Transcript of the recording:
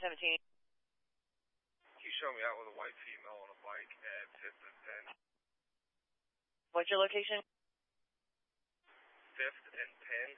17. You show me out with a white female on a bike at 5th and Penn. What's your location? 5th and Penn.